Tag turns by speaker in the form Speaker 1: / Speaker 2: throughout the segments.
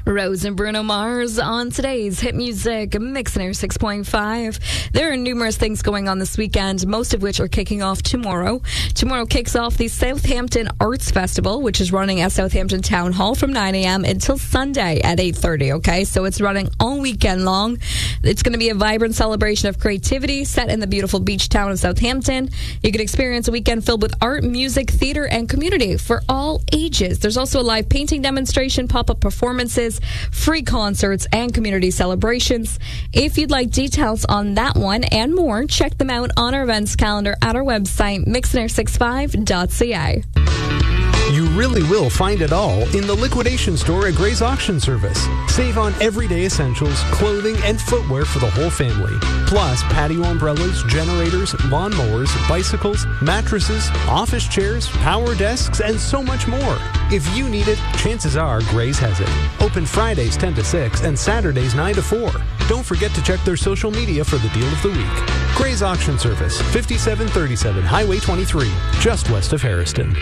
Speaker 1: Rose and Bruno Mars on today's Hit Music Mix Air 6.5. There are numerous things going on this weekend, most of which are kicking off tomorrow. Tomorrow kicks off the Southampton Arts Festival, which is running at Southampton Town Hall from 9 a.m. until Sunday at 8:30, okay? So it's running all weekend long. It's going to be a vibrant celebration of creativity set in the beautiful beach town of Southampton. You can experience a weekend filled with art, music, theater, and community for all ages. There's also a live painting demonstration, pop-up performances, free concerts, and community celebrations. If you'd like details on that one and more, check them out on our events calendar at our website, mixnair65.ca.
Speaker 2: You really will find it all in the liquidation store at Gray's Auction Service. Save on everyday essentials, clothing, and footwear for the whole family. Plus, patio umbrellas, generators, lawnmowers, bicycles, mattresses, office chairs, power desks, and so much more. If you need it, chances are Gray's has it. Open Fridays 10 to 6 and Saturdays 9 to 4. Don't forget to check their social media for the deal of the week. Gray's Auction Service, 5737 Highway 23, just west of Harrison.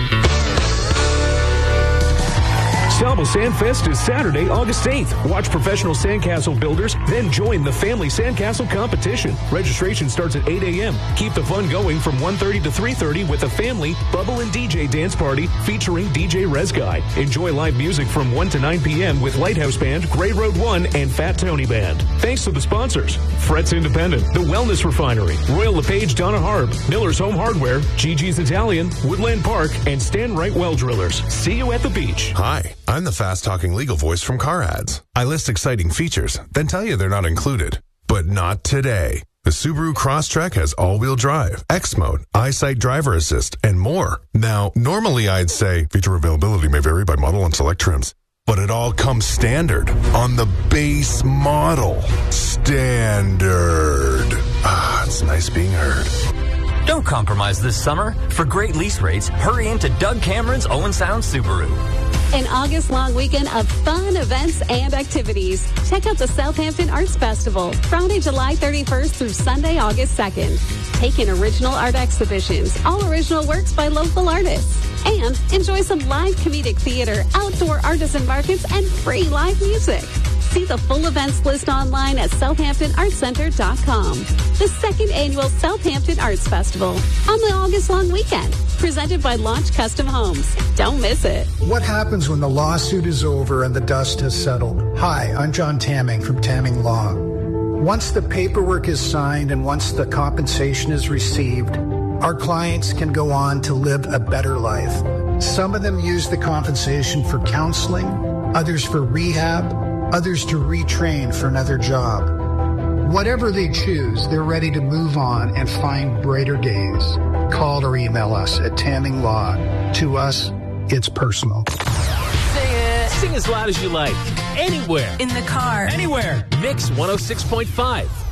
Speaker 3: Salvo Sandfest is Saturday, August 8th. Watch professional sandcastle builders, then join the family sandcastle competition. Registration starts at 8 a.m. Keep the fun going from 1:30 to 3:30 with a family bubble and DJ dance party featuring DJ Rez Guy. Enjoy live music from 1 to 9 p.m. with Lighthouse Band, Gray Road 1, and Fat Tony Band. Thanks to the sponsors: Fretz Independent, The Wellness Refinery, Royal LePage Donna Harb, Miller's Home Hardware, Gigi's Italian, Woodland Park, and Stan Wright Well Drillers. See you at the beach.
Speaker 4: Hi, I'm the fast-talking legal voice from Car Ads. I list exciting features, then tell you they're not included. But not today. The Subaru Crosstrek has all-wheel drive, X-Mode, EyeSight driver assist, and more. Now, normally I'd say feature availability may vary by model and select trims, but it all comes standard on the base model. Standard. Ah, it's nice being heard.
Speaker 5: Don't compromise this summer. For great lease rates, hurry into Doug Cameron's Owen Sound Subaru.
Speaker 6: An August-long weekend of fun events and activities. Check out the Southampton Arts Festival, Friday, July 31st through Sunday, August 2nd. Take in original art exhibitions, all original works by local artists. And enjoy some live comedic theater, outdoor artisan markets, and free live music. See the full events list online at southamptonartscenter.com. The second annual Southampton Arts Festival on the August-long weekend. Presented by Launch Custom Homes. Don't miss it.
Speaker 7: What happens when the lawsuit is over and the dust has settled? Hi, I'm John Tamming from Tamming Law. Once the paperwork is signed and once the compensation is received, our clients can go on to live a better life. Some of them use the compensation for counseling, others for rehab, others to retrain for another job. Whatever they choose, they're ready to move on and find brighter days. Call or email us at Tamming Law. To us, it's personal.
Speaker 8: Sing it. Sing as loud as you like. Anywhere.
Speaker 9: In the car.
Speaker 8: Anywhere. Mix 106.5.